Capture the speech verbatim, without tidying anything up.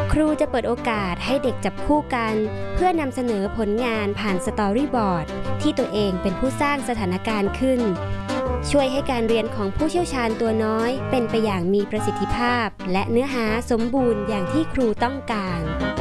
ครูจะเปิดโอกาสให้เด็กจับคู่กันเพื่อนำเสนอผลงานผ่านสตอรี่บอร์ดที่ตัวเองเป็นผู้สร้างสถานการณ์ขึ้นช่วยให้การเรียนของผู้เชี่ยวชาญตัวน้อยเป็นไปอย่างมีประสิทธิภาพและเนื้อหาสมบูรณ์อย่างที่ครูต้องการ